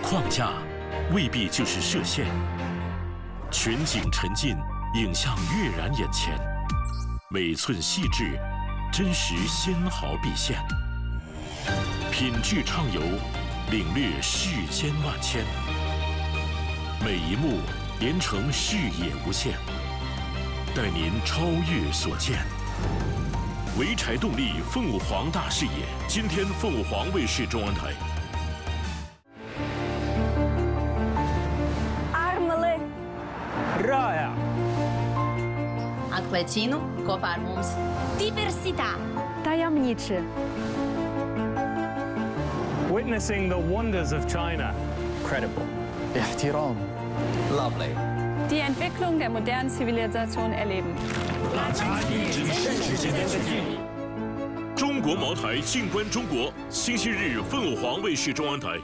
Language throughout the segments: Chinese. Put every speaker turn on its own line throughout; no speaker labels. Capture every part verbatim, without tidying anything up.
框架未必就是射线，全景沉浸，影像跃然眼前，每寸细致，真实纤毫毕现，品质畅游，领略世间万千，每一幕连成视野无限，带您超越所见。潍柴动力凤凰大视野，今天凤凰卫视中文台。
Rāja.
Atklēcienu kopā ar mums.
Diversitā.
Tajemniczy.
Witnessing the wonders of China.
Credible.
احترام.
Lovely.
Die Entwicklung der modernen Zivilisation erleben.
中国茅台，静观中国。星期日，凤凰卫视中文台。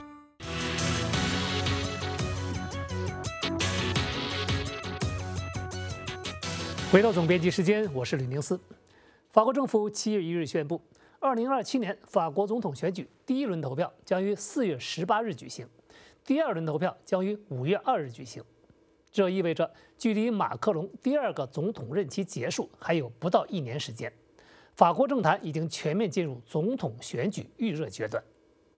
回到总编辑时间，我是吕宁思。法国政府七月一日宣布，二零二七年法国总统选举第一轮投票将于四月十八日举行，第二轮投票将于五月二日举行。这意味着距离马克龙第二个总统任期结束还有不到一年时间，法国政坛已经全面进入总统选举预热阶段。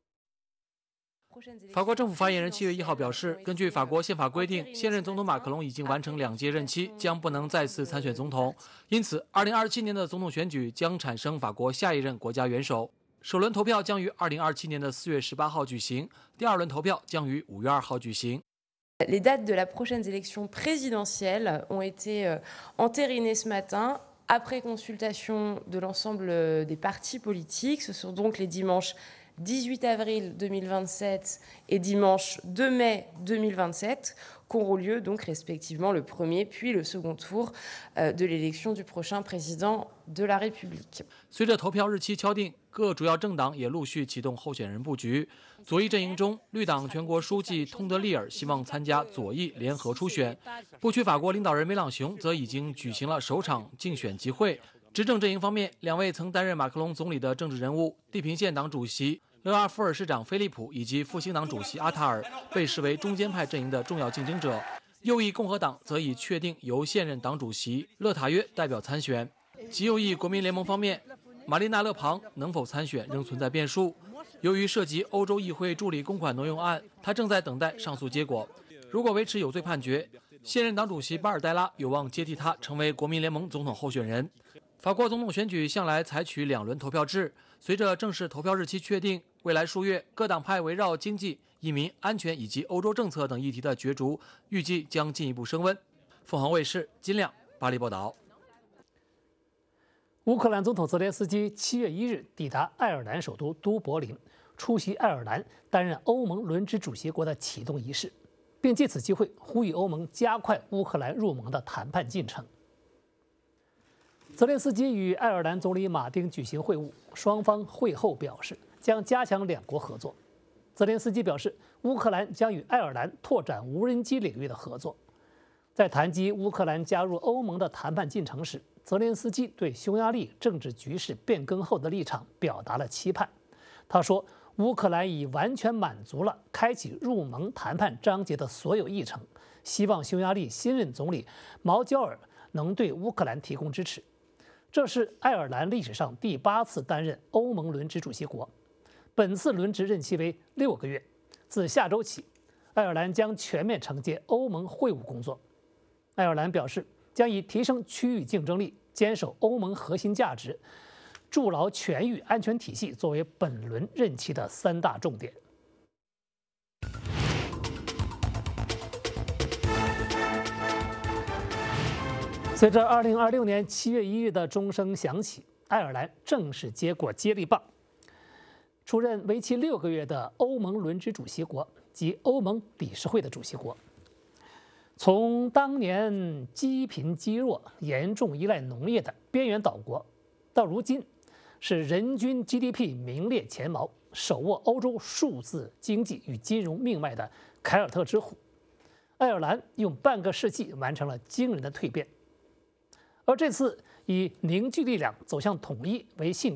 法国政府发言人七月一号表示，根据法国宪法规定，现任总统马克龙已经完成两届任期，将不能再次参选总统。因此，二零二七年的总统选举将产生法国下一任国家元首。首轮投票将于二零二七年的四月十八号举行，第二轮投票将于五月二号举行。
Les dates de la prochaine élection présidentielle ont été entérinées ce matin après consultation de l'ensemble des partis politiques. Ce sont donc les dimanches 18 avril deux mille vingt-sept et dimanche deux mai deux mille vingt-sept qu'auront lieu donc respectivement le premier puis le second tour de l'élection du prochain président de la République.
随着投票日期敲定，各主要政党也陆续启动候选人布局。左翼阵营中，绿党全国书记通德利尔希望参加左翼联合初选，不屈法国领导人梅朗雄则已经举行了首场竞选集会。执政阵营方面，两位曾担任马克龙总理的政治人物，地平线党主席 勒阿夫尔市长菲利普以及复兴党主席阿塔尔被视为中间派阵营的重要竞争者，右翼共和党则已确定由现任党主席勒塔约代表参选。极右翼国民联盟方面，玛丽娜·勒庞能否参选仍存在变数。由于涉及欧洲议会助理公款挪用案，他正在等待上诉结果。如果维持有罪判决，现任党主席巴尔代拉有望接替他成为国民联盟总统候选人。法国总统选举向来采取两轮投票制，随着正式投票日期确定， 未来数月，各党派围绕经济、移民、安全以及欧洲政策等议题的角逐，预计将进一步升温。凤凰卫视金亮巴黎报道。
乌克兰总统泽连斯基七月一日抵达爱尔兰首都都柏林，出席爱尔兰担任欧盟轮值主席国的启动仪式，并借此机会呼吁欧盟加快乌克兰入盟的谈判进程。 泽连斯基与爱尔兰总理马丁举行会晤，双方会后表示将加强两国合作。泽连斯基表示，乌克兰将与爱尔兰拓展无人机领域的合作。在谈及乌克兰加入欧盟的谈判进程时，泽连斯基对匈牙利政治局势变更后的立场表达了期盼。他说，乌克兰已完全满足了开启入盟谈判章节的所有议程，希望匈牙利新任总理毛焦尔能对乌克兰提供支持。 这是爱尔兰历史上第八次担任欧盟轮值主席国，本次轮值任期为六个月。自下周起，爱尔兰将全面承接欧盟会务工作。爱尔兰表示，将以提升区域竞争力、坚守欧盟核心价值、筑牢全域安全体系作为本轮任期的三大重点。 随着二零二六年七月一日的钟声响起，爱尔兰正式接过接力棒，出任为期六个月的欧盟轮值主席国及欧盟理事会的主席国。从当年积贫积弱、严重依赖农业的边缘岛国，到如今是人均 G D P 名列前茅、手握欧洲数字经济与金融命脉的凯尔特之虎，爱尔兰用半个世纪完成了惊人的蜕变。而这次以凝聚力量走向统一为信